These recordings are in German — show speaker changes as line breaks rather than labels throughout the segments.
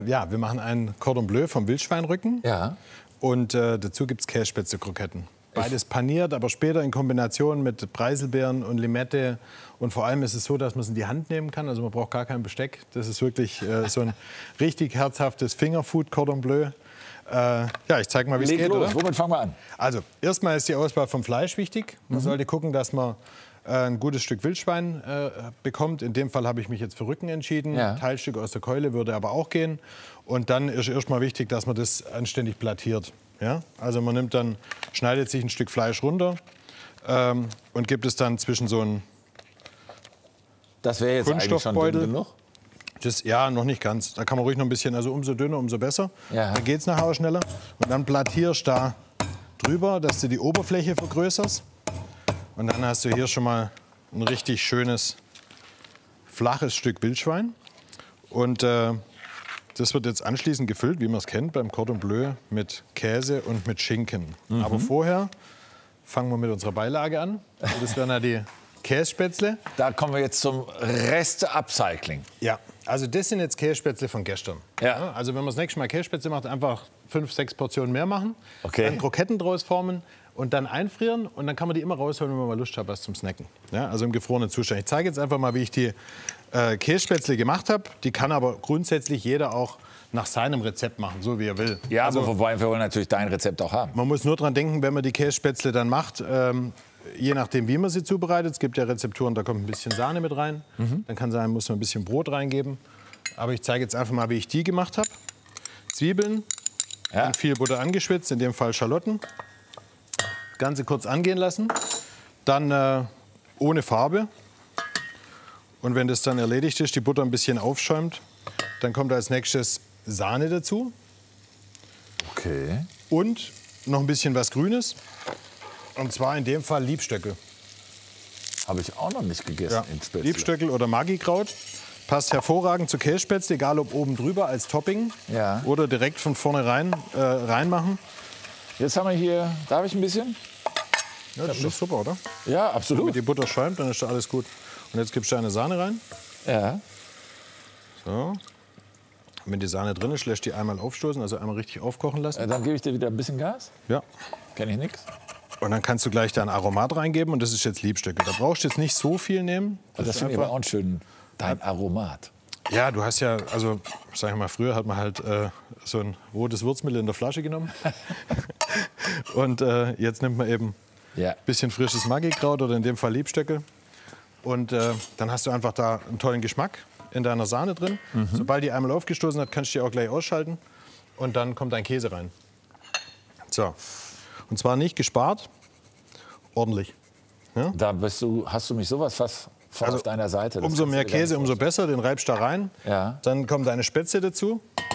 Ja, wir machen ein Cordon Bleu vom Wildschweinrücken.
Ja.
Und dazu gibt es Kässpätzle-Kroketten. Beides paniert, aber später in Kombination mit Preiselbeeren und Limette. Und vor allem ist es so, dass man es in die Hand nehmen kann. Also man braucht gar kein Besteck. Das ist wirklich so ein richtig herzhaftes Fingerfood-Cordon Bleu. Ja, ich zeige mal, wie es geht.
Los.
Oder?
Womit fangen wir an?
Also, erstmal ist die Auswahl vom Fleisch wichtig. Man sollte gucken, dass man ein gutes Stück Wildschwein bekommt. In dem Fall habe ich mich jetzt für Rücken entschieden.
Ja.
Ein Teilstück aus der Keule würde aber auch gehen. Und dann ist erstmal wichtig, dass man das anständig plattiert. Ja? Also man nimmt dann, schneidet sich ein Stück Fleisch runter und gibt es dann zwischen so einen
Das wäre jetzt eigentlich schon dünn genug.
Das, ja, noch nicht ganz. Da kann man ruhig noch ein bisschen, also umso dünner, umso besser.
Ja.
Dann geht es nachher auch schneller. Und dann plattierst du da drüber, dass du die Oberfläche vergrößerst. Und dann hast du hier schon mal ein richtig schönes, flaches Stück Wildschwein. Und das wird jetzt anschließend gefüllt, wie man es kennt, beim Cordon Bleu mit Käse und mit Schinken. Aber vorher fangen wir mit unserer Beilage an. Das wären ja die Kässpätzle.
Da kommen wir jetzt zum Reste-Upcycling.
Ja, also das sind jetzt Kässpätzle von gestern.
Ja.
Also wenn man das nächste Mal Kässpätzle macht, einfach 5, 6 Portionen mehr machen.
Okay.
Dann Kroketten draus formen und dann einfrieren. Und dann kann man die immer rausholen, wenn man mal Lust hat, was zum Snacken. Ja, also im gefrorenen Zustand. Ich zeige jetzt einfach mal, wie ich die Kässpätzle gemacht habe. Die kann aber grundsätzlich jeder auch nach seinem Rezept machen, so wie er will.
Ja,
also,
aber wobei wir wollen natürlich dein Rezept auch haben.
man muss nur dran denken, wenn man die Kässpätzle dann macht, je nachdem, wie man sie zubereitet. Es gibt ja Rezepturen, da kommt ein bisschen Sahne mit rein. Dann kann sein, muss man ein bisschen Brot reingeben. Aber ich zeige jetzt einfach mal, wie ich die gemacht habe. Zwiebeln,
Ja.
in viel Butter angeschwitzt, in dem Fall Schalotten. Das Ganze kurz angehen lassen. Dann ohne Farbe. Und wenn das dann erledigt ist, die Butter ein bisschen aufschäumt, dann kommt als nächstes Sahne dazu.
Okay.
Und noch ein bisschen was Grünes. Und zwar in dem Fall Liebstöckel.
Habe ich auch noch nicht gegessen
Ja.
in Spätzle.
Liebstöckel oder Magikraut. Passt hervorragend zu Kässpätzle, egal ob oben drüber als Topping
Ja.
oder direkt von vornherein reinmachen.
Jetzt haben wir hier, darf ich ein bisschen?
Ja, das ist doch super, oder?
Ja,
Wenn
absolut.
die Butter schäumt, dann ist da alles gut. Und jetzt gibst du eine Sahne rein.
Ja.
So. Und wenn die Sahne drin ist, lässt die einmal aufstoßen, also einmal richtig aufkochen lassen.
Dann gebe ich dir wieder ein bisschen Gas.
Ja.
Kenne ich nichts.
Und dann kannst du gleich da ein Aromat reingeben und das ist jetzt Liebstöckel. Da brauchst du jetzt nicht so viel nehmen.
Das
ist
finde ich aber auch schön. Dein Aromat.
Ja, du hast ja, also sag ich mal, früher hat man halt so ein rotes Würzmittel in der Flasche genommen. Und jetzt nimmt man eben
Ja.
ein bisschen frisches Magikraut oder in dem Fall Liebstöckel. Und dann hast du einfach da einen tollen Geschmack in deiner Sahne drin. Sobald die einmal aufgestoßen hat, kannst du die auch gleich ausschalten. Und dann kommt dein Käse rein. So. Und zwar nicht gespart, ordentlich.
Da hast du mich sowas fast voll auf deiner Seite. Das
Umso
kannst du
mehr
dir gar nicht
Käse, umso besser. Den reibst du da rein.
Ja.
Dann kommt deine Spätzle dazu.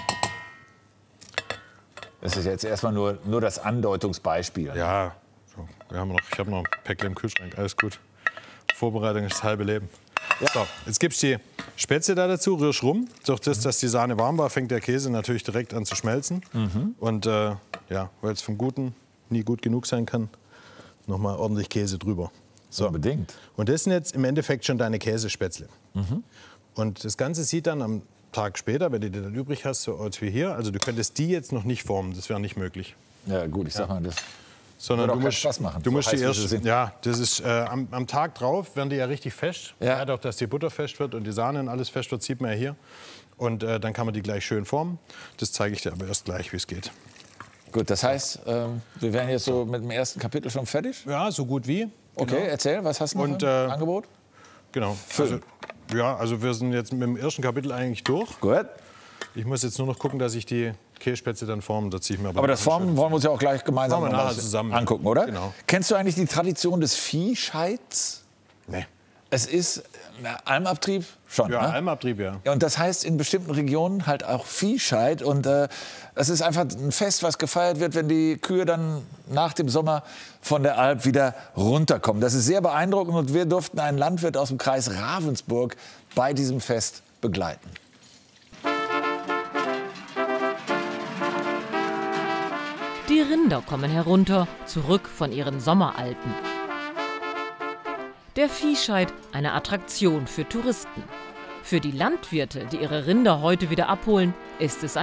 Das ist jetzt erstmal nur das Andeutungsbeispiel.
Ja, so, ich habe noch ein Päckchen im Kühlschrank. Alles gut. Vorbereitung ist das halbe Leben.
Ja.
So, jetzt gibst du die Spätzle da dazu, rührst rum. Durch das, dass die Sahne warm war, fängt der Käse natürlich direkt an zu schmelzen. Und ja, weil es vom Guten nie gut genug sein kann, noch mal ordentlich Käse drüber. So.
Unbedingt.
Und das sind jetzt im Endeffekt schon deine Käsespätzle. Und das Ganze sieht dann am Tag später, wenn du die dann übrig hast, so aus wie hier. Also du könntest die jetzt noch nicht formen, das wäre nicht möglich.
Ja gut, ich sag mal, das
Sondern
Würde auch
du
keinen
musst,
Spaß machen,
du
so
musst die
heiß, wie sie
erst,
sind.
ja, das ist am Tag drauf werden die ja richtig fest.
Ja.
Dadurch, dass die Butter fest wird und die Sahne und alles fest wird, sieht man ja hier. Und dann kann man die gleich schön formen. Das zeige ich dir aber erst gleich, wie es geht.
Gut, das heißt, wir wären jetzt so mit dem ersten Kapitel schon fertig.
Ja, so gut wie.
Okay, erzähl, was hast du noch
Und,
im Angebot?
Genau. Also, ja, also wir sind jetzt mit dem ersten Kapitel eigentlich durch.
Gut.
Ich muss jetzt nur noch gucken, dass ich die Kässpätzle dann forme. Da ziehe ich mir
Aber das Formen wollen wir uns ja auch gleich gemeinsam
Machen wir
noch
nachher
mal
zusammen.
angucken, oder?
Genau.
Kennst du eigentlich die Tradition des Viehscheids?
Nee.
Es ist Almabtrieb schon,
Ja,
ne?
Almabtrieb, ja.
Ja, und das heißt in bestimmten Regionen halt auch Viehscheid. Und es ist einfach ein Fest, was gefeiert wird, wenn die Kühe dann nach dem Sommer von der Alp wieder runterkommen. Das ist sehr beeindruckend und wir durften einen Landwirt aus dem Kreis Ravensburg bei diesem Fest begleiten.
Die Rinder kommen herunter, zurück von ihren Sommeralpen. Der Viehscheid, eine Attraktion für Touristen. Für die Landwirte, die ihre Rinder heute wieder abholen, ist es ein